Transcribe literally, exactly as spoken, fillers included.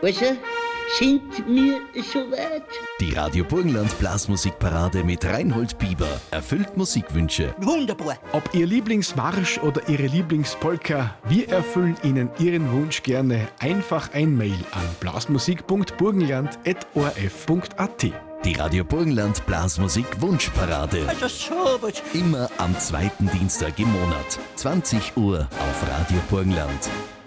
Also, sind wir soweit? Die Radio Burgenland Blasmusikparade mit Reinhold Bieber erfüllt Musikwünsche. Wunderbar. Ob Ihr Lieblingsmarsch oder Ihre Lieblingspolka, wir erfüllen Ihnen Ihren Wunsch gerne. Einfach ein Mail an blasmusik punkt burgenland at o r f punkt a t. Die Radio Burgenland Blasmusik Wunschparade. Also sowas. Immer am zweiten Dienstag im Monat. zwanzig Uhr auf Radio Burgenland.